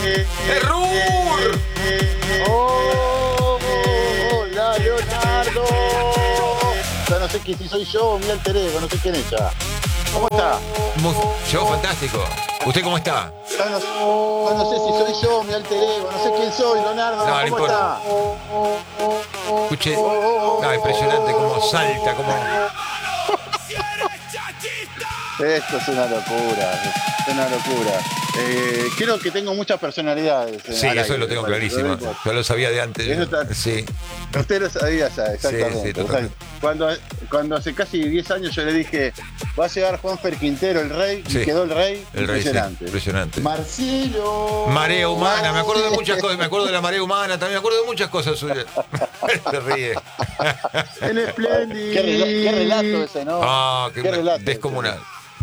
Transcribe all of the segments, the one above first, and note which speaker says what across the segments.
Speaker 1: ¡Error!
Speaker 2: ¡Hola, Leonardo! Ya no sé si soy yo o mi alter ego, no sé quién es ya. ¿Cómo está?
Speaker 1: Yo, fantástico. ¿Usted cómo está?
Speaker 2: Ya no sé si soy yo o mi alter ego, no sé quién soy, Leonardo.
Speaker 1: No, no
Speaker 2: ¿Cómo está?
Speaker 1: Escuche. No, impresionante cómo salta, cómo...
Speaker 2: Esto es una locura, es una locura. Creo que tengo muchas personalidades.
Speaker 1: Sí, eso lo tengo clarísimo. Yo lo sabía de antes. Sí.
Speaker 2: Usted lo sabía ya, exactamente.
Speaker 1: Sí, totalmente.
Speaker 2: Cuando hace casi 10 años yo le dije, va a llegar Juanfer Quintero, el rey,
Speaker 1: Sí.
Speaker 2: y quedó el rey.
Speaker 1: El rey,
Speaker 2: impresionante.
Speaker 1: sí, impresionante.
Speaker 2: Marcelo.
Speaker 1: Marea humana, me acuerdo de muchas cosas. Me acuerdo de la marea humana, también me acuerdo de muchas cosas suyas. Se ríe.
Speaker 2: El espléndido. Qué relato ese, ¿no?
Speaker 1: Ah,
Speaker 2: qué relato.
Speaker 1: Descomunal.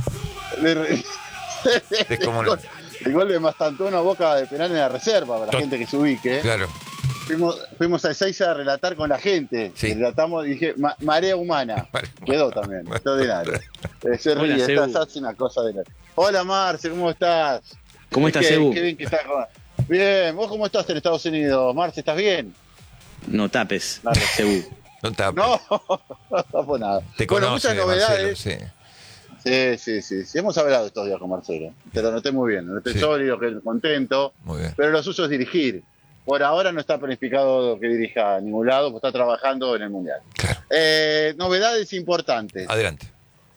Speaker 1: Descomunal.
Speaker 2: El gol de Mastantuono a Boca de penal en la reserva, para la gente que se ubique.
Speaker 1: Claro.
Speaker 2: Fuimos a Ezeiza a relatar con la gente.
Speaker 1: Sí.
Speaker 2: Relatamos y dije, marea humana. Quedó también, extraordinario. Se ríe, hace una cosa de la... Hola Marce, ¿cómo estás?
Speaker 3: ¿Cómo estás, Ebu?
Speaker 2: Qué bien que estás. Bien, ¿vos cómo estás en Estados Unidos? Marce, ¿estás bien?
Speaker 3: No tapes, Ebu.
Speaker 1: No tapes.
Speaker 2: No, no tapo nada.
Speaker 1: Te
Speaker 2: bueno,
Speaker 1: conoce,
Speaker 2: muchas novedades.
Speaker 1: Marcelo, sí.
Speaker 2: Sí. Hemos hablado estos días con Marcelo. Te lo noté muy bien. Noté sólido, contento.
Speaker 1: Muy bien.
Speaker 2: Pero lo suyo es dirigir. Por ahora no está planificado que dirija a ningún lado, porque está trabajando en el Mundial.
Speaker 1: Claro.
Speaker 2: Novedades importantes.
Speaker 1: Adelante.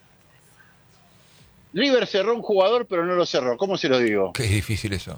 Speaker 2: River cerró un jugador, pero no lo cerró. ¿Cómo se lo digo?
Speaker 1: Qué difícil eso.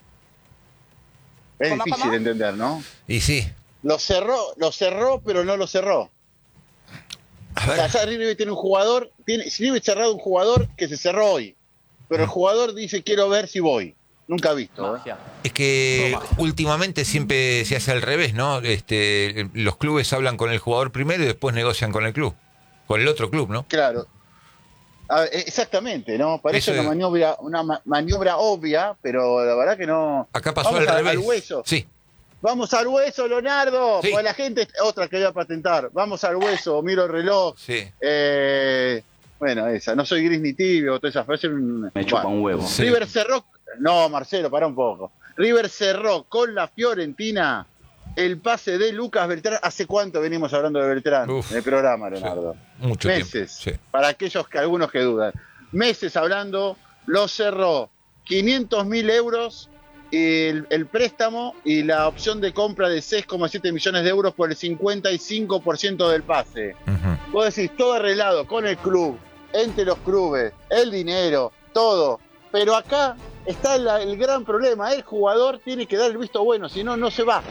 Speaker 2: Es difícil de entender, ¿no?
Speaker 1: Y sí.
Speaker 2: Lo cerró, pero no lo cerró.
Speaker 1: A ver.
Speaker 2: O sea, ya River tiene un jugador, River cerrado un jugador que se cerró hoy. Pero el jugador dice, quiero ver si voy. Nunca visto.
Speaker 1: Es que últimamente siempre se hace al revés, ¿no? Los clubes hablan con el jugador primero y después negocian con el club. Con el otro club, ¿no?
Speaker 2: Claro. Exactamente, ¿no? Parece
Speaker 1: Eso
Speaker 2: una maniobra obvia, pero la verdad que no.
Speaker 1: Acá pasó
Speaker 2: Vamos
Speaker 1: al revés.
Speaker 2: al hueso.
Speaker 1: Sí.
Speaker 2: Vamos al hueso, Leonardo.
Speaker 1: Sí.
Speaker 2: Porque la gente, otra que voy a patentar. Vamos al hueso, miro el reloj.
Speaker 1: Sí.
Speaker 2: Bueno, esa. No soy gris ni tibio, todas esas frases.
Speaker 3: Me chupa un huevo.
Speaker 1: Sí.
Speaker 2: River cerró. No, Marcelo, para un poco. River cerró con la Fiorentina el pase de Lucas Beltrán. ¿Hace cuánto venimos hablando de Beltrán en el programa, Leonardo?
Speaker 1: Sí. Mucho
Speaker 2: meses.
Speaker 1: tiempo. Sí.
Speaker 2: Para algunos que dudan. Meses hablando, lo cerró. 500.000 euros el préstamo y la opción de compra de 6,7 millones de euros por el 55% del pase.
Speaker 1: Uh-huh.
Speaker 2: Vos decís, todo arreglado con el club, entre los clubes, el dinero, todo. Pero acá está el gran problema. El jugador tiene que dar el visto bueno, si no, no se va.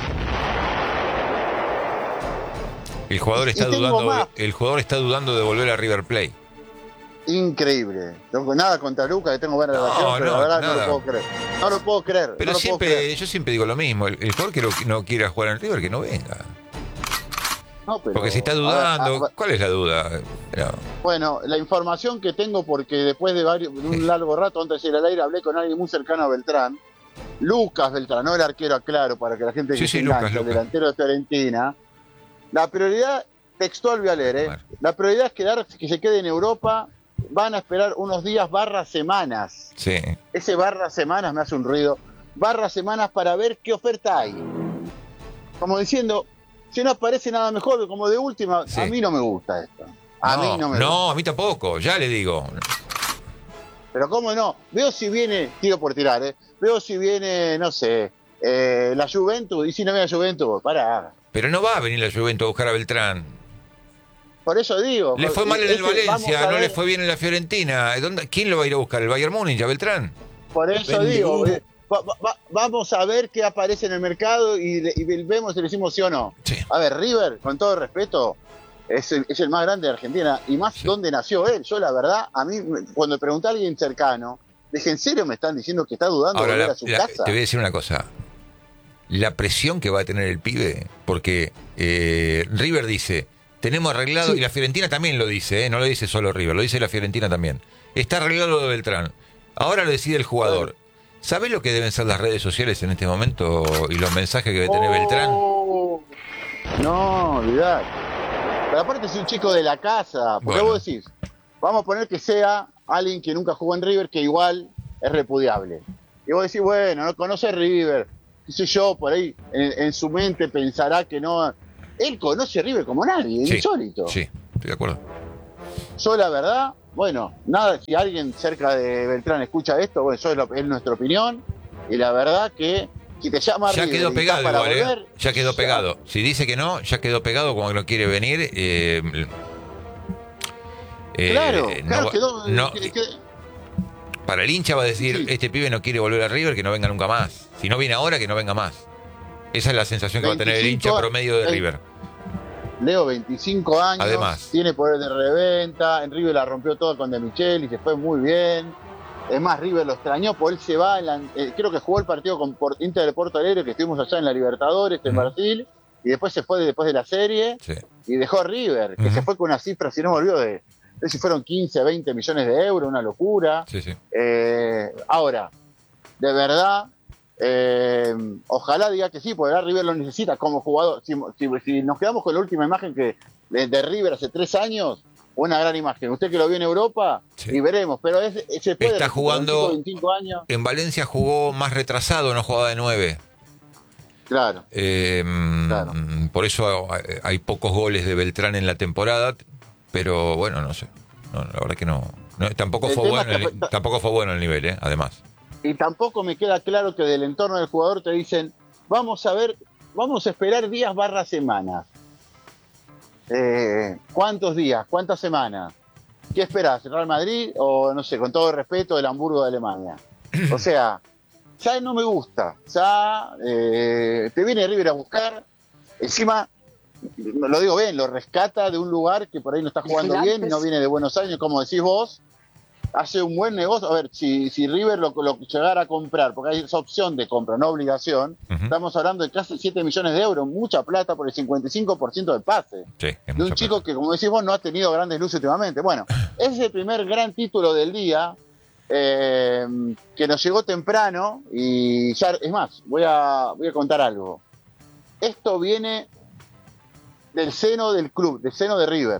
Speaker 1: El jugador está dudando de volver a River Plate.
Speaker 2: Increíble. Nada contra Lucas, que tengo buena relación, pero la verdad no lo puedo creer. No lo puedo creer.
Speaker 1: Pero yo siempre digo lo mismo. El jugador que no quiera jugar en River, que no venga.
Speaker 2: No, pero,
Speaker 1: porque si está dudando, ¿cuál es la duda? No.
Speaker 2: Bueno, la información que tengo, porque después de un largo rato, antes de ir al aire, hablé con alguien muy cercano a Beltrán. Lucas Beltrán, no el arquero, aclaro, para que la gente que
Speaker 1: Lucas.
Speaker 2: El delantero de Fiorentina. La prioridad, textual voy a leer,
Speaker 1: Bueno.
Speaker 2: La prioridad es que se quede en Europa. Van a esperar unos días /semanas.
Speaker 1: Sí.
Speaker 2: Ese /semanas me hace un ruido. /semanas para ver qué oferta hay. Como diciendo, si no aparece nada mejor, como de última,
Speaker 1: Sí.
Speaker 2: a mí no me gusta esto. A mí no me gusta.
Speaker 1: No, a mí tampoco, ya le digo.
Speaker 2: Pero cómo no, veo si viene, tiro por tirar, veo si viene, no sé, la Juventus, y si no viene la Juventus, pará.
Speaker 1: Pero no va a venir la Juventus a buscar a Beltrán.
Speaker 2: Por eso digo.
Speaker 1: Le fue mal en el Valencia, no
Speaker 2: ver,
Speaker 1: le fue bien en la Fiorentina. ¿Quién lo va a ir a buscar? ¿El Bayern Múnich, a Beltrán?
Speaker 2: Por eso digo, vamos a ver qué aparece en el mercado y vemos si le decimos sí o no.
Speaker 1: Sí.
Speaker 2: A ver, River, con todo respeto, es el más grande de Argentina, y más donde nació él. Yo, la verdad, a mí, cuando pregunté a alguien cercano, dije, ¿en serio me están diciendo que está dudando de volver a su casa?
Speaker 1: Te voy a decir una cosa. La presión que va a tener el pibe, porque River dice, tenemos arreglado, y la Fiorentina también lo dice, no lo dice solo River, lo dice la Fiorentina también. Está arreglado lo de Beltrán. Ahora lo decide el jugador. ¿Sabés lo que deben ser las redes sociales en este momento y los mensajes que debe tener Beltrán?
Speaker 2: No, olvidar. Pero aparte es un chico de la casa. Porque vos decís, vamos a poner que sea alguien que nunca jugó en River, que igual es repudiable. y vos decís, bueno, no conoce River, qué sé yo, por ahí en su mente pensará que no. Él conoce River como nadie, es insólito.
Speaker 1: Sí, estoy de acuerdo.
Speaker 2: Yo la verdad, bueno, nada, si alguien cerca de Beltrán escucha esto, bueno, eso es nuestra opinión, y la verdad que si te llama
Speaker 1: Ya
Speaker 2: River
Speaker 1: quedó pegado
Speaker 2: para
Speaker 1: igual,
Speaker 2: volver,
Speaker 1: ya quedó pegado. Si dice que no, ya quedó pegado como que no quiere venir.
Speaker 2: Claro,
Speaker 1: no,
Speaker 2: quedó.
Speaker 1: no, para el hincha va a decir,
Speaker 2: Sí.
Speaker 1: este pibe no quiere volver a River, que no venga nunca más. Si no viene ahora, que no venga más. Esa es la sensación que va a tener el hincha promedio de River.
Speaker 2: Leo, 25 años,
Speaker 1: Además,
Speaker 2: tiene poder de reventa, en River la rompió todo con De Micheli, se fue muy bien. Es más, River lo extrañó, porque él se va, creo que jugó el partido con Inter de Porto Alegre, que estuvimos allá en la Libertadores, en Brasil, y después se fue después de la serie,
Speaker 1: sí.
Speaker 2: y dejó a River, que se fue con una cifra, si no me olvido, de si fueron 15, 20 millones de euros, una locura.
Speaker 1: Sí, sí.
Speaker 2: Ahora, de verdad, ojalá diga que sí, porque ahora River lo necesita como jugador. Si nos quedamos con la última imagen que de River hace 3 años, una gran imagen. Usted que lo vio en Europa,
Speaker 1: sí.
Speaker 2: Y veremos, pero se puede.
Speaker 1: Está jugando,
Speaker 2: 25 años.
Speaker 1: En Valencia jugó más retrasado, no jugaba de 9.
Speaker 2: Claro.
Speaker 1: Claro. Por eso hay pocos goles de Beltrán en la temporada, pero bueno, no sé. No, la verdad que no tampoco fue bueno el nivel, además.
Speaker 2: Y tampoco me queda claro que del entorno del jugador te dicen, vamos a esperar días / semanas. ¿Cuántos días? ¿Cuántas semanas? ¿Qué esperás? ¿El Real Madrid? O, no sé, con todo el respeto, el Hamburgo de Alemania. O sea, ya no me gusta. Ya te viene River a buscar. Encima, lo digo bien, lo rescata de un lugar que por ahí no está jugando bien, no viene de buenos años, como decís vos. Hace un buen negocio. A ver, si River lo llegara a comprar, porque hay esa opción de compra, no obligación, estamos hablando de casi 7 millones de euros, mucha plata por el 55% del pase.
Speaker 1: Sí,
Speaker 2: de un chico que, como decís vos, no ha tenido grandes luces últimamente. Bueno, ese es el primer gran título del día, que nos llegó temprano, y ya, es más, voy a contar algo. Esto viene del seno del club, del seno de River.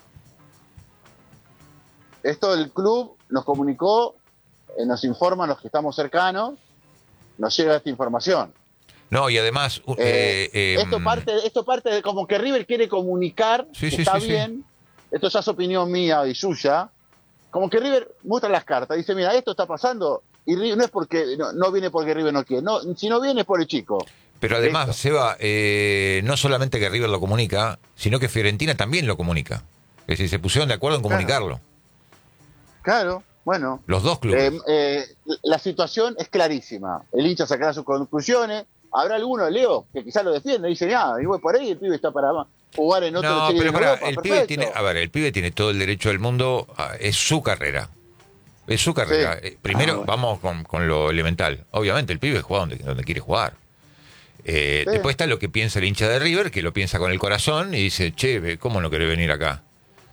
Speaker 2: Esto del club nos comunicó, nos informan los que estamos cercanos, nos llega esta información.
Speaker 1: No, y además...
Speaker 2: esto parte de como que River quiere comunicar, está bien, esto ya es opinión mía y suya, como que River muestra las cartas, dice, mira, esto está pasando, y River, no es porque no viene porque River no quiere, no, si no viene es por el chico.
Speaker 1: Pero además, Seba, no solamente que River lo comunica, sino que Fiorentina también lo comunica. Es decir, se pusieron de acuerdo en comunicarlo.
Speaker 2: Claro, bueno.
Speaker 1: Los dos clubes.
Speaker 2: La situación es clarísima. El hincha sacará sus conclusiones. Habrá alguno, Leo, que quizás lo defiende. Dice, y voy por ahí, el pibe está para jugar en otro.
Speaker 1: No, pero pará, el pibe tiene todo el derecho del mundo. Es su carrera. Es su carrera. Sí. Primero, vamos con lo elemental. Obviamente, el pibe juega donde quiere jugar. Después está lo que piensa el hincha de River, que lo piensa con el corazón y dice, che, ¿cómo no querés venir acá?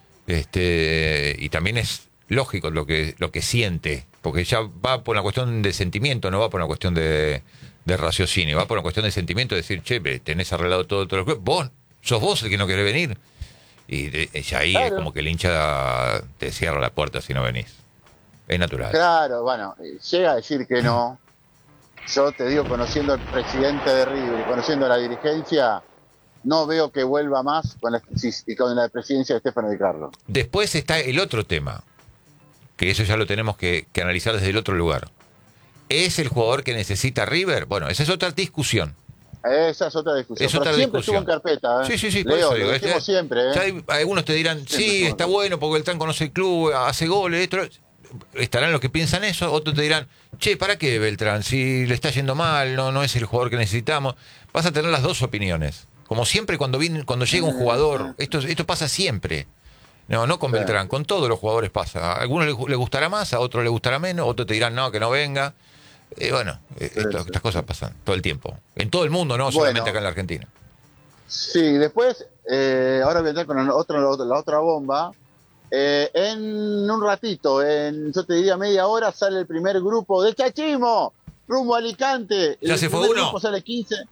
Speaker 1: Y también es lógico lo que siente, porque ya va por una cuestión de sentimiento, no va por una cuestión de raciocinio, va por una cuestión de sentimiento, de decir, che, tenés arreglado todo el club, sos vos el que no querés venir. Y ya ahí es como que el hincha te cierra la puerta si no venís. Es natural.
Speaker 2: Claro, bueno, llega a decir que no. Yo te digo, conociendo al presidente de River y conociendo a la dirigencia, no veo que vuelva más con la presidencia de Stefano Di Carlo.
Speaker 1: Después está el otro tema, que eso ya lo tenemos que analizar desde el otro lugar. ¿Es el jugador que necesita River? Bueno, esa es otra discusión.
Speaker 2: Esa es otra discusión. Pero siempre estuvo en carpeta.
Speaker 1: Sí, por
Speaker 2: Leo,
Speaker 1: eso digo.
Speaker 2: lo decimos siempre.
Speaker 1: Algunos te dirán, sí, está bueno porque Beltrán conoce el club, hace goles, esto. Estarán los que piensan eso, otros te dirán, che, ¿para qué Beltrán? Si le está yendo mal, no es el jugador que necesitamos. Vas a tener las dos opiniones. Como siempre cuando llega un jugador, esto pasa siempre. No con Beltrán, con todos los jugadores pasa. A algunos les gustará más, a otros les gustará menos, otros te dirán, no, que no venga. Estas cosas pasan todo el tiempo. En todo el mundo, no solamente acá en la Argentina.
Speaker 2: Sí, después, ahora voy a entrar con la otra bomba. En un ratito, yo te diría media hora, sale el primer grupo de Chachimo, rumbo a Alicante.
Speaker 1: ¿Ya se fue uno?
Speaker 2: Sale 15.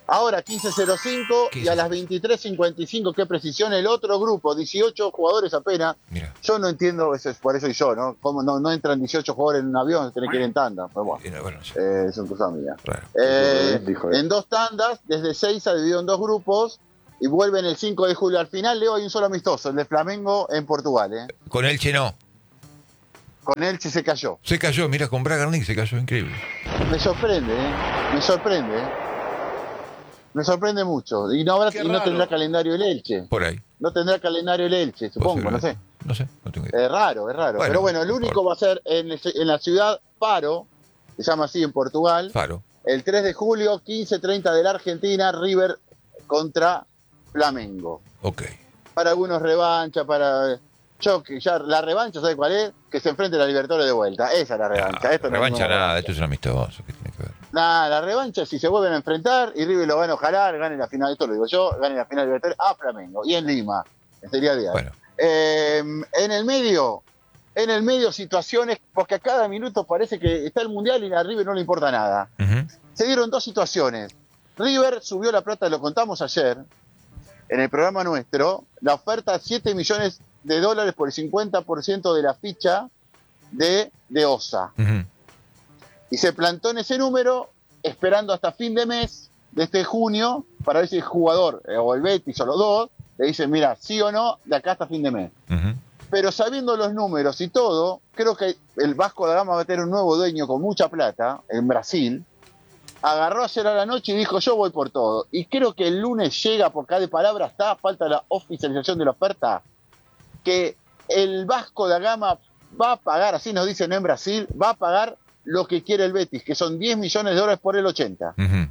Speaker 2: Ahora 15:05 y a las 23:55, qué precisión, el otro grupo, 18 jugadores apenas.
Speaker 1: Mira.
Speaker 2: Yo no entiendo, por eso y yo, ¿no? ¿Cómo no entran 18 jugadores en un avión? Tenés que ir en tanda. Pues bueno,
Speaker 1: Sí.
Speaker 2: son cosas mías.
Speaker 1: Claro.
Speaker 2: En 2 tandas, desde 6 ha dividido en 2 grupos y vuelven el 5 de julio. Al final, Leo, hay un solo amistoso, el de Flamengo en Portugal.
Speaker 1: Con Elche no.
Speaker 2: Con Elche se cayó.
Speaker 1: Se cayó, mira, con Bragarnik se cayó, increíble.
Speaker 2: Me sorprende, me sorprende. Me sorprende mucho. Y no tendrá calendario el Elche.
Speaker 1: Por ahí.
Speaker 2: No tendrá calendario el Elche, supongo, no sé.
Speaker 1: No sé, no tengo idea.
Speaker 2: Es raro.
Speaker 1: Bueno,
Speaker 2: pero bueno, el único va a ser en la ciudad Faro, se llama así en Portugal.
Speaker 1: Faro.
Speaker 2: El 3 de julio, 15:30 de la Argentina, River contra Flamengo.
Speaker 1: Ok.
Speaker 2: Para algunos revancha, para choque. Ya la revancha, ¿sabe cuál es? Que se enfrente a la Libertadores de vuelta. Esa es la revancha. Esto
Speaker 1: revancha nada, esto es un amistoso. ¿Qué tiene que ver?
Speaker 2: Nada, la revancha si se vuelven a enfrentar y River lo van a ojalá, gane la final, esto lo digo yo, gane la final de Libertadores a Flamengo y en Lima, en Serie A.
Speaker 1: Bueno.
Speaker 2: En el medio situaciones, porque a cada minuto parece que está el Mundial y a River no le importa nada.
Speaker 1: Uh-huh.
Speaker 2: Se dieron 2 situaciones. River subió la plata, lo contamos ayer, en el programa nuestro, la oferta $7 millones por el 50% de la ficha de OSA.
Speaker 1: Uh-huh.
Speaker 2: Y se plantó en ese número, esperando hasta fin de mes, de este junio, para ver si el jugador, o el Betis, o los dos, le dicen, mira, sí o no, de acá hasta fin de mes.
Speaker 1: Uh-huh.
Speaker 2: Pero sabiendo los números y todo, creo que el Vasco da Gama va a tener un nuevo dueño con mucha plata, en Brasil. Agarró ayer a la noche y dijo, yo voy por todo. Y creo que el lunes llega, porque de palabra está, falta la oficialización de la oferta, que el Vasco da Gama va a pagar, así nos dicen en Brasil, va a pagar lo que quiere el Betis, que son $10 millones por el 80.
Speaker 1: Uh-huh.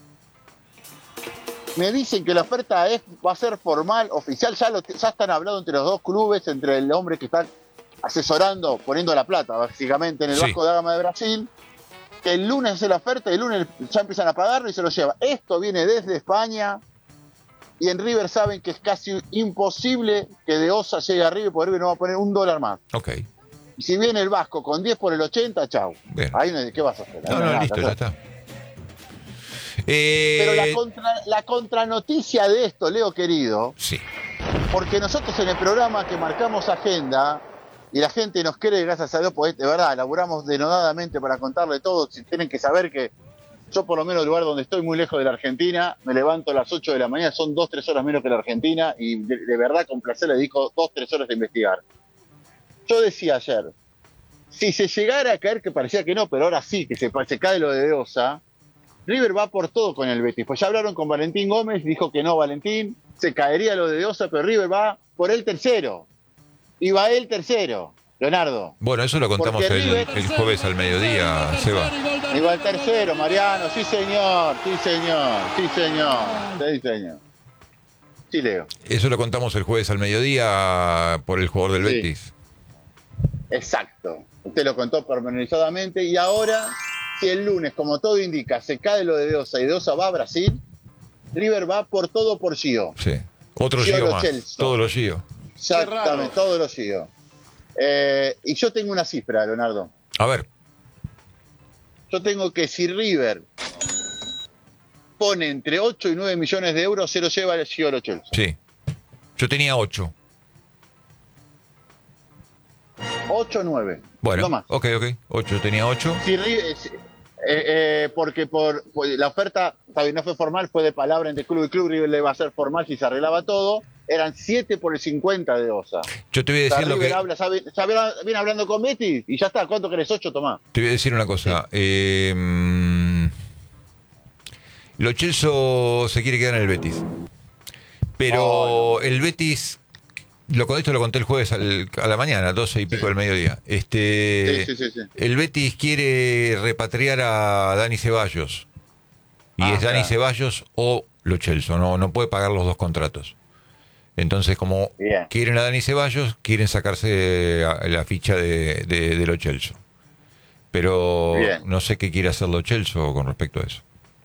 Speaker 2: Me dicen que la oferta va a ser formal, oficial, ya están hablando entre los dos clubes, entre el hombre que está asesorando, poniendo la plata, básicamente, en el Vasco da Gama de Brasil, que el lunes hace la oferta y el lunes ya empiezan a pagarlo y se lo lleva. Esto viene desde España y en River saben que es casi imposible que de OSA llegue a River, porque River no va a poner $1 más.
Speaker 1: Ok.
Speaker 2: Y si viene el Vasco con 10 por el 80, chau.
Speaker 1: Bien.
Speaker 2: Ahí no, ¿qué vas a hacer?
Speaker 1: No, listo, ya está.
Speaker 2: Pero la contranoticia de esto, Leo querido,
Speaker 1: sí,
Speaker 2: porque nosotros en el programa que marcamos agenda, y la gente nos cree, gracias a Dios, pues de verdad, laburamos denodadamente para contarle todo, si tienen que saber que yo por lo menos el lugar donde estoy, muy lejos de la Argentina, me levanto a las 8 de la mañana, son 2-3 horas menos que la Argentina, y de verdad con placer le dedico 2-3 horas de investigar. Yo decía ayer, si se llegara a caer, que parecía que no, pero ahora sí, que se cae lo de Osa, River va por todo con el Betis. Pues ya hablaron con Valentín Gómez, dijo que no Valentín, se caería lo de Osa, pero River va por el tercero. Y va el tercero, Leonardo.
Speaker 1: Bueno, eso lo contamos el jueves al mediodía, Seba.
Speaker 2: Y va el tercero, Mariano, sí señor. Sí, Leo.
Speaker 1: Eso lo contamos el jueves al mediodía por el jugador del Betis.
Speaker 2: Exacto. Usted lo contó pormenorizadamente y ahora, si el lunes, como todo indica, se cae lo de Deosa y Deosa va a Brasil, River va por todo por Gio.
Speaker 1: Sí. Otro Gio más. Todos los Gio.
Speaker 2: Exactamente, todos los Gio. Y yo tengo una cifra, Leonardo.
Speaker 1: A ver.
Speaker 2: Yo tengo que si River pone entre 8 y 9 millones de euros, se lo lleva el Gio Lo Celso.
Speaker 1: Sí. Yo tenía 8.
Speaker 2: 8 o 9.
Speaker 1: Bueno,
Speaker 2: no más.
Speaker 1: ok. 8, tenía 8.
Speaker 2: Si porque por la oferta, no fue formal, fue de palabra entre club y club, River le iba a ser formal si se arreglaba todo. Eran 7 por el 50 de Osa.
Speaker 1: Yo te voy a decir lo que...
Speaker 2: viene hablando con Betis y ya está. ¿Cuánto querés? 8, tomá.
Speaker 1: Te voy a decir una cosa. Sí. Lo Celso se quiere quedar en el Betis. Pero el Betis... Esto lo conté el jueves a la mañana, 12 y pico del mediodía.
Speaker 2: Sí.
Speaker 1: El Betis quiere repatriar a Dani Ceballos. Y es Dani Ceballos o Lo Celso. No puede pagar los dos contratos. Entonces, como quieren a Dani Ceballos, quieren sacarse la ficha de Lo Celso. Pero no sé qué quiere hacer Lo Celso con respecto a eso.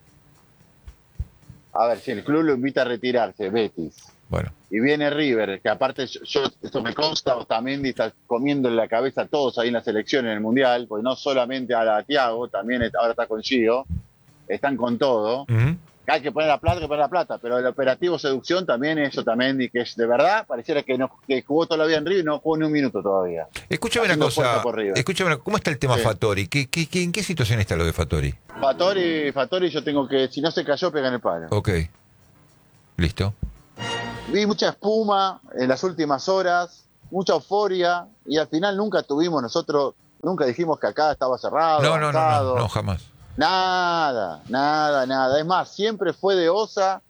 Speaker 2: A ver, si el club lo invita a retirarse, Betis.
Speaker 1: Bueno.
Speaker 2: Y viene River, que aparte esto me consta, Otamendi está comiendo en la cabeza a todos ahí en la selección en el Mundial, porque no solamente a Thiago, también ahora está con Gio, están con todo.
Speaker 1: Uh-huh.
Speaker 2: hay que poner la plata, pero el operativo seducción también, eso también, y que es de verdad, pareciera que jugó toda la vida en River y no jugó ni un minuto todavía.
Speaker 1: Escúchame una cosa, ¿cómo está el tema Fattori? ¿En qué situación está lo de Fattori?
Speaker 2: Fattori yo tengo que, si no se cayó, pega en el palo.
Speaker 1: Ok, listo.
Speaker 2: Vi mucha espuma en las últimas horas, mucha euforia, y al final nunca dijimos que acá estaba cerrado.
Speaker 1: No, jamás.
Speaker 2: Nada. Es más, siempre fue de osa.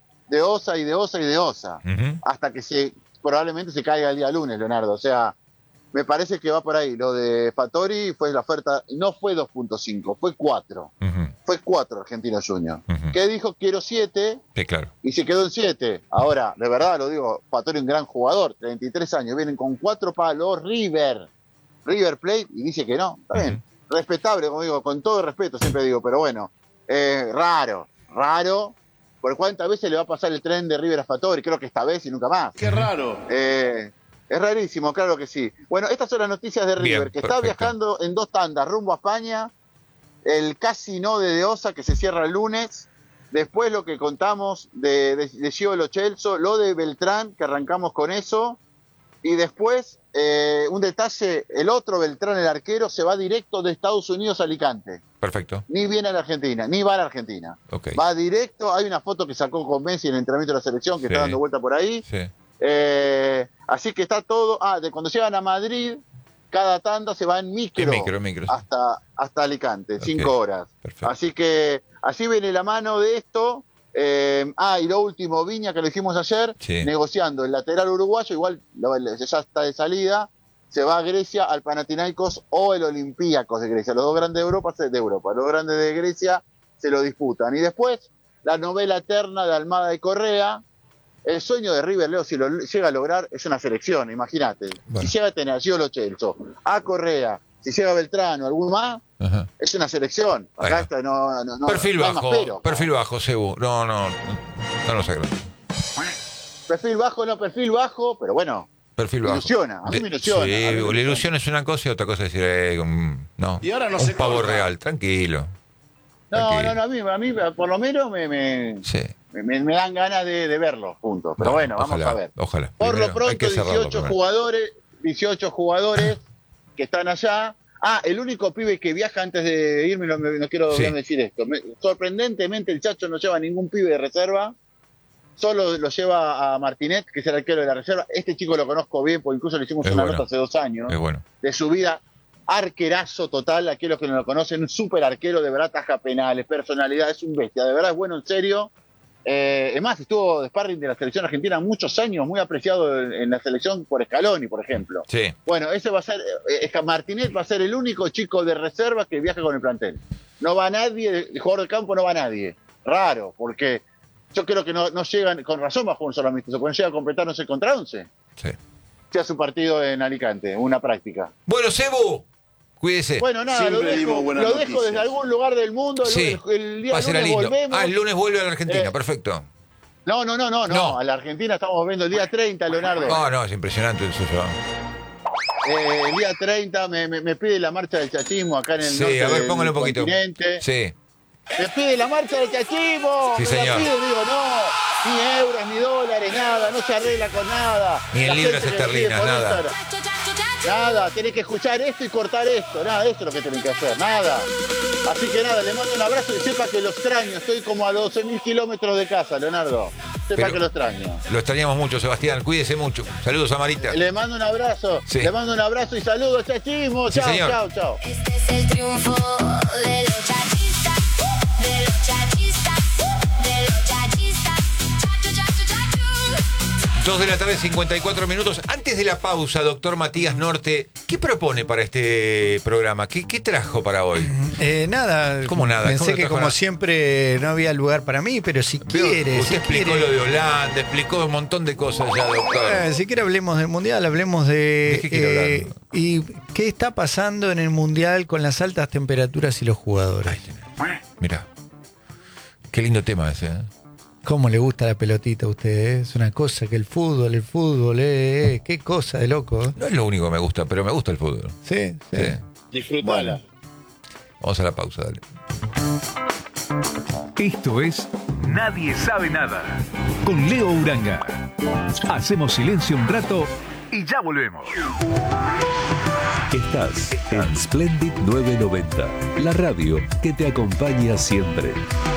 Speaker 2: Hasta que probablemente se caiga el día lunes, Leonardo. O sea, me parece que va por ahí. Lo de Fattori fue la oferta, no fue 2.5, fue 4. Fue 4 Argentinos Juniors. Que dijo, quiero 7.
Speaker 1: Sí, claro.
Speaker 2: Y se quedó en 7. Ahora, de verdad lo digo, Fattori un gran jugador, 33 años, vienen con 4 palos, River Plate, y dice que no. Está bien. Respetable, como digo, con todo respeto siempre digo, pero bueno, raro. ¿Por cuántas veces le va a pasar el tren de River a Fattori? Creo que esta vez y nunca más.
Speaker 4: Qué raro.
Speaker 2: Es rarísimo, claro que sí. Bueno, estas son las noticias de River, que está viajando en 2 tandas rumbo a España, el casi no de Osa, que se cierra el lunes, después lo que contamos de Gio Lo Celso, lo de Beltrán, que arrancamos con eso, y después, un detalle, el otro Beltrán, el arquero, se va directo de Estados Unidos a Alicante.
Speaker 1: Perfecto.
Speaker 2: Ni viene a la Argentina, ni va a la Argentina.
Speaker 1: Okay.
Speaker 2: Va directo, hay una foto que sacó con Messi en el entrenamiento de la selección, que está dando vuelta por ahí.
Speaker 1: Sí.
Speaker 2: Así que está todo, de cuando llegan a Madrid, cada tanda se va en micro. Hasta Alicante, 5 horas. Perfecto. Así que, así viene la mano de esto. Y lo último, Viña, que lo dijimos ayer, negociando el lateral uruguayo, igual ya está de salida, se va a Grecia al Panathinaikos o el Olympiacos de Grecia. Los 2 grandes de Europa, los grandes de Grecia se lo disputan. Y después, la novela eterna de Almada y Correa. El sueño de River, Leo, si lo llega a lograr, es una selección, imagínate. Bueno. Si llega a tener a Gio Lo Celso, a Correa, si llega a Beltrán o algún más, es una selección. Acá está, no.
Speaker 1: Perfil bajo, Sebu. No lo saco.
Speaker 2: Perfil bajo, pero bueno.
Speaker 1: Perfil bajo.
Speaker 2: Ilusiona, a mí me ilusiona.
Speaker 1: Sí, la ilusión es una cosa y otra cosa es decir, no.
Speaker 4: Y ahora no
Speaker 1: un
Speaker 4: se
Speaker 1: pavo
Speaker 4: corta.
Speaker 1: real, tranquilo.
Speaker 2: No, a mí por lo menos me dan ganas de verlo juntos. Pero bueno, vamos a ver.
Speaker 1: Ojalá.
Speaker 2: Por lo pronto, 18 jugadores que están allá. El único pibe que viaja antes de irme, no quiero decir esto. Sorprendentemente, el Chacho no lleva ningún pibe de reserva. Solo lo lleva a Martinet, que es el arquero de la reserva. Este chico lo conozco bien, porque incluso le hicimos una nota hace 2 años.
Speaker 1: Es bueno.
Speaker 2: De su vida. Arquerazo total, aquellos que no lo conocen, un súper arquero, de verdad, taja penales, personalidad, es un bestia, de verdad es bueno, en serio. Es más, estuvo de sparring de la selección argentina muchos años, muy apreciado en la selección por Scaloni, por ejemplo.
Speaker 1: Sí.
Speaker 2: Bueno, ese va a ser, Martinet va a ser el único chico de reserva que viaja con el plantel. No va nadie, el jugador de campo no va nadie. Raro, porque yo creo que no llegan, con razón bajó un solo amistoso, porque llega a completar 11 contra 11.
Speaker 1: Sí.
Speaker 2: Sea su partido en Alicante, una práctica.
Speaker 1: Bueno, Sebu. Cuídese.
Speaker 2: Bueno, nada, lo dejo desde algún lugar del mundo. El día lunes volvemos.
Speaker 1: El lunes vuelve a la Argentina, perfecto.
Speaker 2: No. A la Argentina estamos viendo el día 30, Leonardo.
Speaker 1: No, es impresionante el suyo.
Speaker 2: El día 30 me pide la marcha del chachismo acá en el norte.
Speaker 1: A ver, póngale un poquito.
Speaker 2: Continente.
Speaker 1: Sí.
Speaker 2: Me pide la marcha del chachismo.
Speaker 1: Sí, señor.
Speaker 2: Me la pide, digo, no, ni euros, ni dólares, nada, no se arregla con nada.
Speaker 1: Ni en libras esterlinas, nada.
Speaker 2: Nada, tenés que escuchar esto y cortar esto, nada, esto es lo que tenés que hacer, nada. Así que nada, le mando un abrazo y sepa que lo extraño, estoy como a 12.000 kilómetros de casa, Leonardo. Sepa que lo extraño.
Speaker 1: Lo extrañamos mucho, Sebastián, cuídese mucho. Saludos a Marita.
Speaker 2: Le mando un abrazo, le mando un abrazo y saludos, chachismo,
Speaker 1: sí,
Speaker 2: chao.
Speaker 5: Este es el triunfo de los chachistas, de los chachistas, de los chachistas.
Speaker 1: 2 de la tarde, 54 minutos. Antes de la pausa, doctor Matías Norte, ¿qué propone para este programa? ¿Qué trajo para hoy?
Speaker 6: Nada.
Speaker 1: ¿Cómo nada?
Speaker 6: Pensé que como siempre no había lugar para mí, pero si quiere.
Speaker 1: Usted explicó lo de Holanda, explicó un montón de cosas ya, doctor.
Speaker 6: Si quiere hablemos del Mundial, hablemos de
Speaker 1: qué quiere hablar?
Speaker 6: ¿Y qué está pasando en el Mundial con las altas temperaturas y los jugadores?
Speaker 1: Mirá, qué lindo tema ese, ¿eh?
Speaker 6: ¿Cómo le gusta la pelotita a usted? Es una cosa que el fútbol, qué cosa de loco.
Speaker 1: No es lo único que me gusta, pero me gusta el fútbol.
Speaker 6: Sí.
Speaker 2: Disfrutala.
Speaker 1: Vamos a la pausa, dale.
Speaker 7: Esto es
Speaker 4: Nadie sabe nada. Con Leo Uranga. Hacemos silencio un rato y ya volvemos.
Speaker 7: Estás en Splendid 990, la radio que te acompaña siempre.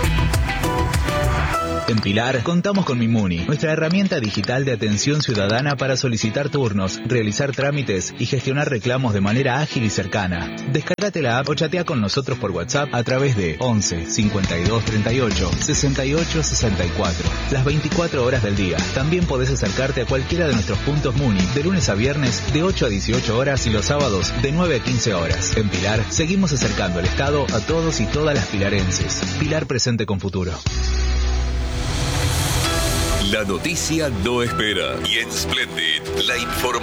Speaker 8: En Pilar contamos con Mimuni, nuestra herramienta digital de atención ciudadana para solicitar turnos, realizar trámites y gestionar reclamos de manera ágil y cercana. Descárgate la app o chatea con nosotros por WhatsApp a través de 11 52 38 68 64. Las 24 horas del día. También podés acercarte a cualquiera de nuestros puntos Muni de lunes a viernes de 8 a 18 horas y los sábados de 9 a 15 horas. En Pilar seguimos acercando el Estado a todos y todas las pilarenses. Pilar presente con futuro.
Speaker 7: La noticia no espera. Y en Splendid, la información